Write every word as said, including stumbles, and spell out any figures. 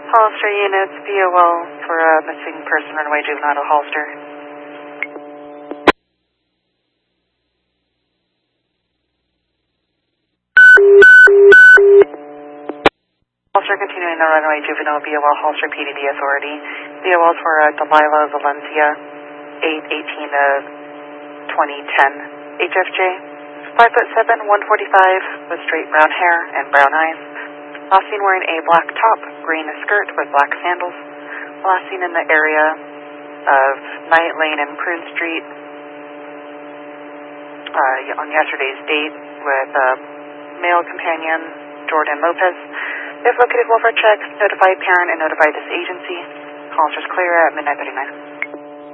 Hollister units, B O L for a missing person, runaway juvenile to Hollister. Hollister continuing the runaway juvenile, B O L Hollister P D D authority. B O L for uh, Delilah Valencia, eight eighteen of twenty ten. H F J, five foot seven, one forty-five, with straight brown hair and brown eyes. Last seen wearing a black top, green skirt with black sandals. Last seen in the area of Knight Lane and Prune Street uh, on yesterday's date with a male companion, Jordan Lopez. If located, welfare checks, notify parent and notify this agency. Hollister's clear at midnight thirty-nine.